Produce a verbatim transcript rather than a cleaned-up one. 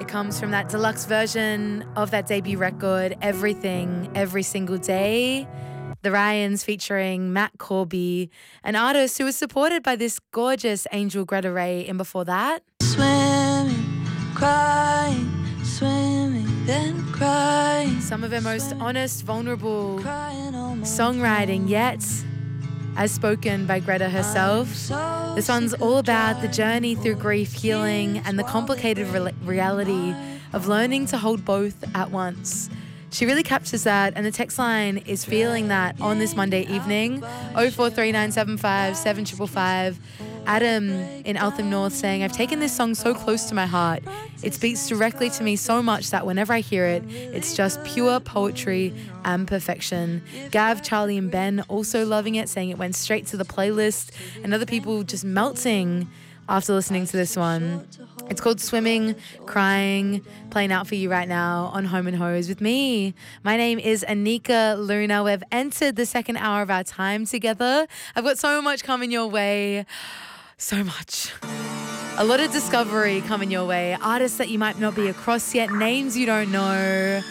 comes from that deluxe version of that debut record, Everything, Every Single Day. The Ryans featuring Matt Corby, an artist who was supported by this gorgeous Angel Greta Ray in before that. Swimming, crying, swimming, then crying. Some of her most honest, vulnerable Crying almost songwriting yet, as spoken by Greta herself. This one's all about the journey through grief, healing, and the complicated re- reality of learning to hold both at once. She really captures that, and the text line is feeling that on this Monday evening. oh four three nine seven five seven five five five. Adam in Eltham North saying, I've taken this song so close to my heart. It speaks directly to me so much that whenever I hear it, it's just pure poetry and perfection. Gav, Charlie and Ben also loving it, saying it went straight to the playlist, and other people just melting after listening to this one. It's called Swimming, Crying, playing out for you right now on Home and Hose with me. My name is Anika Luna. We've entered the second hour of our time together. I've got so much coming your way. So much. A lot of discovery coming your way. Artists that you might not be across yet, names you don't know.